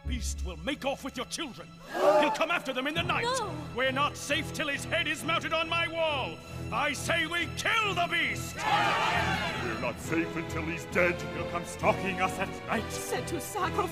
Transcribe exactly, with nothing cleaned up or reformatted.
beast will make off with your children. He'll come after them in the night. No. We're not safe till his head is mounted on my wall. I say we kill the beast! We're not safe until he's dead. He'll come stalking us at night. Said to sacrifice.